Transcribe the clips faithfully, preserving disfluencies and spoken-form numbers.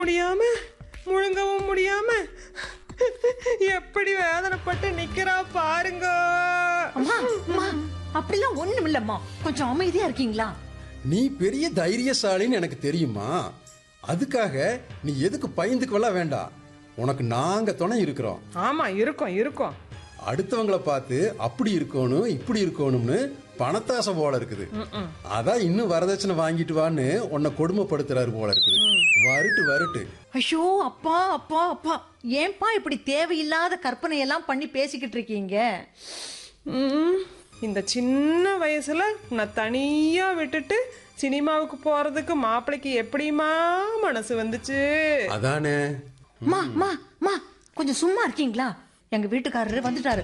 முடியாம முழுங்கவும் முடியாம எப்படி வேதனைப்பட்டு நிக்கிறா பாருங்க. அம்மா அம்மா அப்படிலாம் ஒண்ணும் இல்லம்மா, கொஞ்சம் அமைதியா இருக்கீங்களா? நீ பெரிய தைரியசாலின்னு எனக்கு தெரியுமா? அதுக்காக நீ எதுக்கு பயந்துக்குவெல்லாம் வேண்டாம். உனக்கு நாங்க துணை இருக்கிறோம். ஆமா இருக்கோம் இருக்கோம். அடுத்தவங்களை பார்த்து அப்படி இருக்கணும் இப்படி இருக்கணும்னு பணத்தாசை போல இருக்குது. அதான் இன்னும் வரதட்சணை வாங்கிட்டு வான்னு உன்னை கொடுமைப்படுத்துறாரு போல இருக்குது. வருட்டு வருட்டு. ஐயோ அப்பா அப்பா அப்பா, ஏன்பா இப்படி தேவையில்லாத கற்பனை எல்லாம் பண்ணி பேசிக்கிட்டு இருக்கீங்க? ம், இந்த சின்ன வயசுல நான் தனியா விட்டுட்டு சினிமாவுக்கு போறதுக்கு மாப்பிள்ளைக்கு எப்படிமா மனசு வந்துச்சு? அதானே. மா மா மா கொஞ்சம் சும்மா இருக்கீங்களா? எங்க வீட்டுக்காரரு வந்துட்டாரு.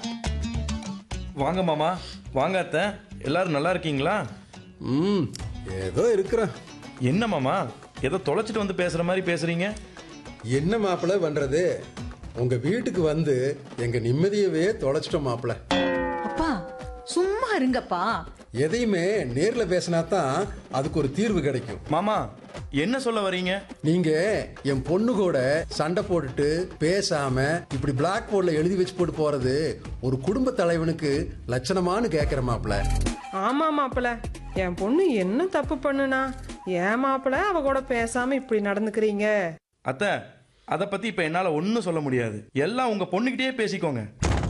வாங்க மாமா, வாங்க அத்தை, எல்லாரும் நல்லா இருக்கீங்களா? ம், ஏதோ இருக்கிறேன். என்ன மாமா, ஏதோ தொலைச்சிட்டு வந்து பேசுற மாதிரி பேசுறீங்க? என்ன மாப்பிள்ள பண்றது? உங்க வீட்டுக்கு வந்து எங்க நிம்மதியவே தொலைச்சிட்டோம் மாப்பிள்ள. அப்பா சும்மா இருங்கப்பா. எதையுமே நேர்ல பேசினா தான் அதுக்கு ஒரு தீர்வு கிடைக்கும். மாமா, என்ன சொல்ல வரீங்க? நீங்க என் பொண்ணு கூட சண்டை போட்டுட்டு பேசாம இப்படி பிளாக் போர்ட்ல எழுதி வச்சு போட்டு போறது ஒரு குடும்ப தலைவனுக்கு லட்சணமானு கேக்குற மாப்பிள்ள. ஆமா மாப்பிள்ள, என் பொண்ணு என்ன தப்பு பண்ணுனா ஏன் மாப்பிள்ள அவ கூட பேசாம இப்படி நடந்துக்கிறீங்க? அத்தை, அதை பத்தி இப்ப என்னால ஒன்னும் சொல்ல முடியாது. எல்லாம் உங்க பொண்ணுகிட்டயே பேசிக்கோங்க.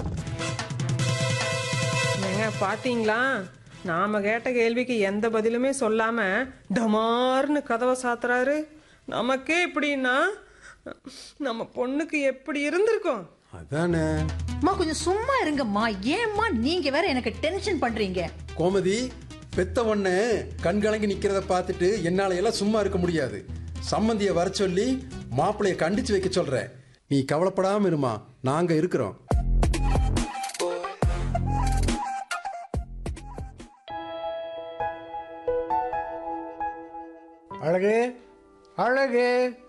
ஏங்க பாத்தீங்களா, நாம கேட்ட கேள்விக்கு எந்த பதிலுமே சொல்லாம டமார்னு கதவை சாத்துறாரு. நமக்கே இப்படின்னா நம்ம பொண்ணுக்கு எப்படி இருந்திருக்கும்? அதானே. அம்மா கொஞ்சம் சும்மா இருங்கம்மா. ஏம்மா நீங்க வேற எனக்கு டென்ஷன் பண்றீங்க? கோமதி, பெத்த ஒண்ணு கண் கலங்கி நிக்கிறத பார்த்துட்டு என்னால எல்லாம் சும்மா இருக்க முடியாது. சம்மந்திய வர சொல்லி மாப்பிளைய கண்டிச்சு வைக்க சொல்றேன். நீ கவலைப்படாம இருமா, நாங்க இருக்கிறோம். அழகு அழகு.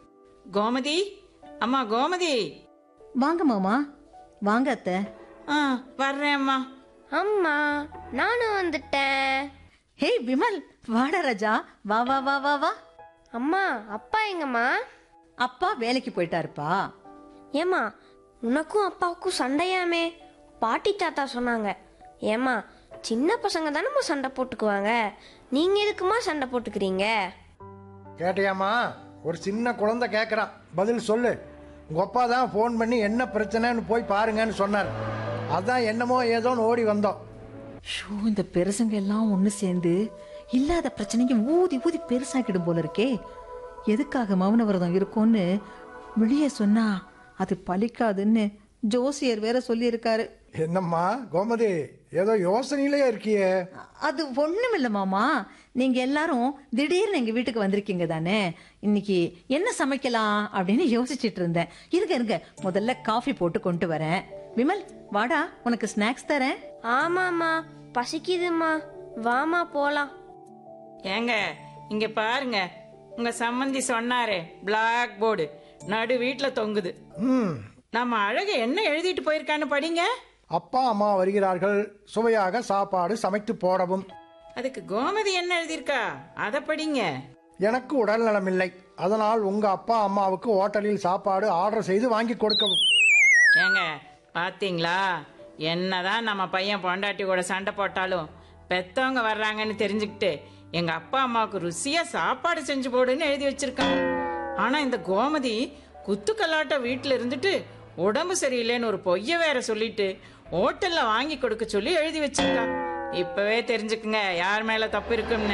கோமதி, அம்மா கோமதி. வாங்க மாமா. வாங்க அத்தை. ஆ வர்றேன் அம்மா. அம்மா நானும் வந்துட்டேன். ஹே விமல், வாடா ராஜா, வா வா வா வா வா. அம்மா அப்பா எங்கம்மா? அப்பா வேலைக்கு போயிட்டாருப்பா. ஏம்மா உனக்கும் அப்பாவுக்கும் சண்டையாமே? பாட்டி தாத்தா சொன்னாங்க. ஏம்மா சின்ன பசங்க தானேம்மா சண்டை போட்டுக்குவாங்க, நீங்க எதுக்குமா சண்டை போட்டுக்கிறீங்க? கேட்டியாம்மா? ஒரு சின்ன குழந்தை கேட்குறான், பதில் சொல்லு. உங்கள் அப்பா தான் ஃபோன் பண்ணி என்ன பிரச்சனைன்னு போய் பாருங்கன்னு சொன்னார். அதான் என்னமோ ஏதோன்னு ஓடி வந்தோம். ஷோ, இந்த பெருசங்க எல்லாம் ஒண்ணு சேர்ந்து இல்லாத பிரச்சனைக்கு ஊதி ஊதி பெருசாக்கிடும் போல இருக்கே. எதுக்காக மௌன விரதம் இருக்கும்னு வெளியே சொன்னா அது பலிக்காதுன்னு ஜோசியர் வேற சொல்லி இருக்காரு. என்னம்மா கோமதி, ஏதோ யோசனையிலே இருக்கியே? அது ஒண்ணும் இல்ல மாமா, நீங்க எல்லாரும் திடீர்னு எங்க வீட்டுக்கு வந்திருக்கீங்க தானே. இன்னைக்கு என்ன சமைக்கலாம் அப்படின்னு யோசிச்சுட்டு இருந்தேன். இருங்க இருங்க, முதல்ல காஃபி போட்டு கொண்டு வரேன். விமல் வாடா, உனக்கு ஸ்நாக்ஸ் தரேன். ஆமாம்மா பசிக்குதுமா, வாமா போலாம். ஏங்க இங்க பாருங்க, உங்க சம்மந்தி சொன்னாரே பிளாக் போர்டு நடு வீட்டுல தொங்குது. ம், நம்ம அழகு என்ன எழுதிட்டு போயிருக்கான்னு படிங்க. அப்பா அம்மா வருகிறார்கள், சுவையாக சாப்பாடு சமைத்து போடவும். அதுக்கு கோமதி என்ன எழுதியிருக்கா அத படிங்க. எனக்கு உடல் நலமில்லை, அதனால் உங்க அப்பா அம்மாவுக்கு ஹோட்டலில் சாப்பாடு ஆர்டர் செய்து வாங்கி கொடுக்கவும். ஏங்க பாத்தீங்களா, என்னதான் நம்ம பையன் பொண்டாட்டி கூட சண்டை போட்டாலும் பெத்தவங்க வர்றாங்கன்னு தெரிஞ்சுக்கிட்டு எங்க அப்பா அம்மாவுக்கு ருசியா சாப்பாடு செஞ்சு போடுன்னு எழுதி வச்சிருக்காங்க. ஆனா இந்த கோமதி குத்துக்கல்லாட்ட வீட்டுல இருந்துட்டு உடம்பு சரியில்லைன்னு ஒரு பொய்ய வேற சொல்லிட்டு ஹோட்டல்ல வாங்கி கொடுக்க சொல்லி எழுதி வச்சிருக்கா. இப்பவே தெரிஞ்சுக்குங்க யார் மேல தப்பு இருக்குன்னு.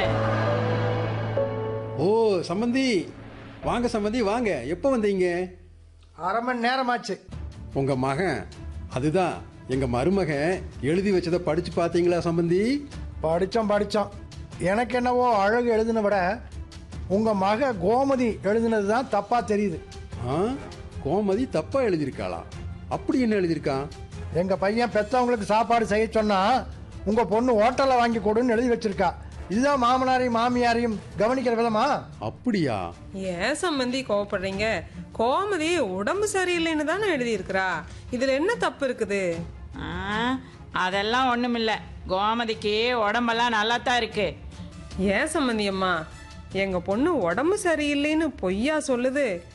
ஓ சம்பந்தி, வாங்க சம்பந்தி வாங்க. எப்போ வந்தீங்க? அரை மணி நேரமாச்சு. உங்க மகன், அதுதான் எங்க மருமகன் எழுதி வச்சதை படிச்சு பாத்தீங்களா சம்பந்தி? படித்தோம் படித்தோம். எனக்கு என்னவோ அழகு எழுதின விட உங்க மக கோமதி எழுதினது தான் தப்பா தெரியுது. ஆ, கோமதி தப்பா எழுதியிருக்காளா? அப்படி என்ன எழுதியிருக்கான்? எங்க பையன் பெத்தவங்களுக்கு சாப்பாடு செய்ய சொன்னா உங்க பொண்ணு ஹோட்டல்ல வாங்கி கொடுன்னு எழுதி வச்சிருக்கா. இதுதான் மாமனாரையும் மாமியாரையும் கவனிக்கிற விதமா? அப்படியா? ஏன் சம்பந்தி கோவப்படுறீங்க? கோமதி உடம்பு சரியில்லைன்னு தானே எழுதி இருக்கிறா, இதுல என்ன தப்பு இருக்குது? ஆ, அதெல்லாம் ஒண்ணுமில்ல, கோமதிக்கு உடம்பெல்லாம் நல்லா தான் இருக்கு. ஏன் சம்பந்தி அம்மா, எங்க பொண்ணு உடம்பு சரியில்லைன்னு பொய்யா சொல்லுது.